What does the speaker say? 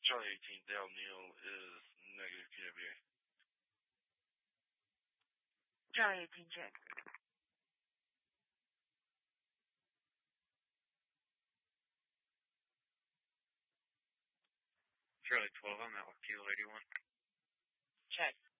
Charlie 18, Dale Neal is negative PWA. Charlie 18, check. Charlie 12, I'm out with Kilo 81. Check.